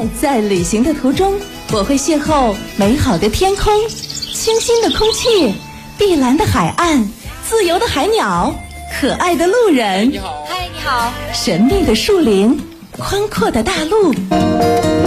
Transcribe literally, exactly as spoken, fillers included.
在旅行的途中，我会邂逅美好的天空、清新的空气、碧蓝的海岸、自由的海鸟、可爱的路人。 你好， 嗨，你好。 神秘的树林、宽阔的大陆。